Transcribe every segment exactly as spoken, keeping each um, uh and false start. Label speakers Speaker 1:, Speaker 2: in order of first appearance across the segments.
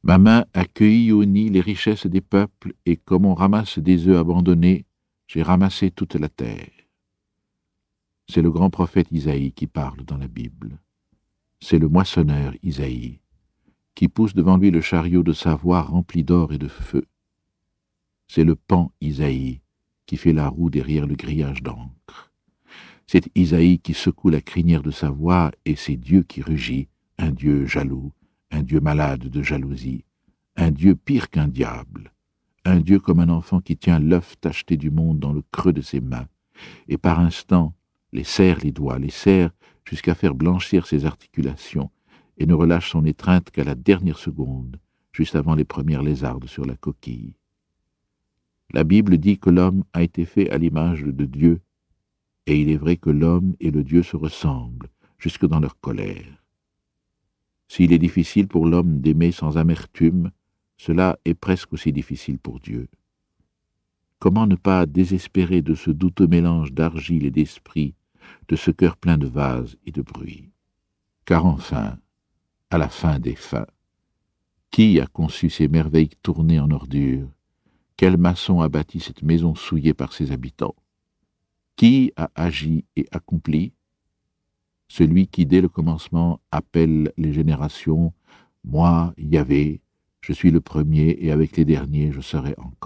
Speaker 1: Ma main a cueilli au nid les richesses des peuples, et comme on ramasse des œufs abandonnés, j'ai ramassé toute la terre. C'est le grand prophète Isaïe qui parle dans la Bible. C'est le moissonneur Isaïe, qui pousse devant lui le chariot de sa voix rempli d'or et de feu. C'est le pan Isaïe, qui fait la roue derrière le grillage d'encre. C'est Isaïe qui secoue la crinière de sa voix, et c'est Dieu qui rugit, un Dieu jaloux, un Dieu malade de jalousie, un Dieu pire qu'un diable, un Dieu comme un enfant qui tient l'œuf tacheté du monde dans le creux de ses mains, et par instants les serre les doigts, les serre jusqu'à faire blanchir ses articulations, et ne relâche son étreinte qu'à la dernière seconde, juste avant les premières lézardes sur la coquille. La Bible dit que l'homme a été fait à l'image de Dieu, et il est vrai que l'homme et le Dieu se ressemblent, jusque dans leur colère. S'il est difficile pour l'homme d'aimer sans amertume, cela est presque aussi difficile pour Dieu. Comment ne pas désespérer de ce douteux mélange d'argile et d'esprit, de ce cœur plein de vases et de bruit? Car enfin, à la fin des fins, qui a conçu ces merveilles tournées en ordure? Quel maçon a bâti cette maison souillée par ses habitants? Qui a agi et accompli? Celui qui, dès le commencement, appelle les générations, « Moi, Yahvé, je suis le premier, et avec les derniers, je serai encore. »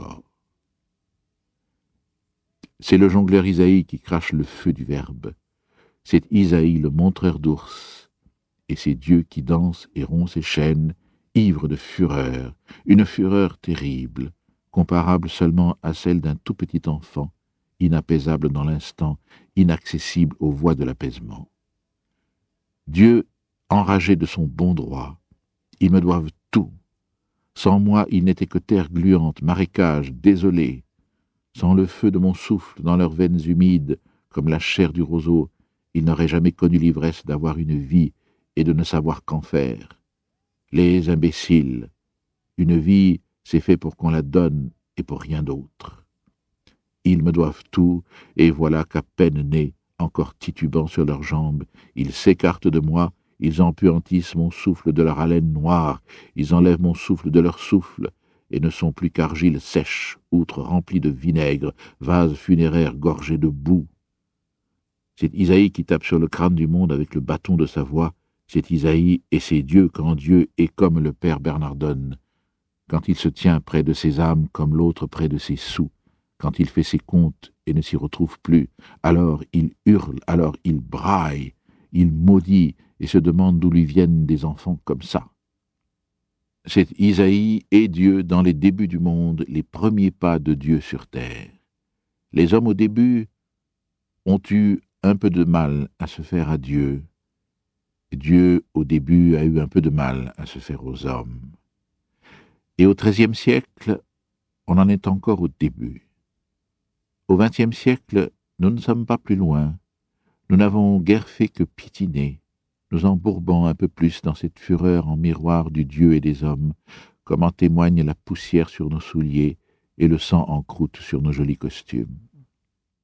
Speaker 1: C'est le jongleur Isaïe qui crache le feu du Verbe. C'est Isaïe, le montreur d'ours. Et c'est Dieu qui danse et rompt ses chaînes, ivre de fureur, une fureur terrible, comparable seulement à celle d'un tout petit enfant, inapaisable dans l'instant, inaccessible aux voies de l'apaisement. Dieu, enragé de son bon droit, ils me doivent tout. Sans moi, ils n'étaient que terre gluante, marécage, désolé. Sans le feu de mon souffle dans leurs veines humides, comme la chair du roseau, ils n'auraient jamais connu l'ivresse d'avoir une vie et de ne savoir qu'en faire. Les imbéciles, une vie, c'est fait pour qu'on la donne et pour rien d'autre. Ils me doivent tout, et voilà qu'à peine nés, encore titubants sur leurs jambes, ils s'écartent de moi, ils empuantissent mon souffle de leur haleine noire, ils enlèvent mon souffle de leur souffle, et ne sont plus qu'argile sèche, outre remplie de vinaigre, vase funéraire gorgé de boue. C'est Isaïe qui tape sur le crâne du monde avec le bâton de sa voix, c'est Isaïe et c'est Dieu quand Dieu est comme le père Bernardone, quand il se tient près de ses âmes comme l'autre près de ses sous, quand il fait ses comptes et ne s'y retrouve plus, alors il hurle, alors il braille, il maudit et se demande d'où lui viennent des enfants comme ça. C'est Isaïe et Dieu dans les débuts du monde, les premiers pas de Dieu sur terre. Les hommes au début ont eu un peu de mal à se faire à Dieu. Dieu au début a eu un peu de mal à se faire aux hommes. Et au treizième siècle, on en est encore au début. Au vingtième siècle, nous ne sommes pas plus loin. Nous n'avons guère fait que pitiner, nous embourbant un peu plus dans cette fureur en miroir du Dieu et des hommes, comme en témoigne la poussière sur nos souliers et le sang en croûte sur nos jolis costumes.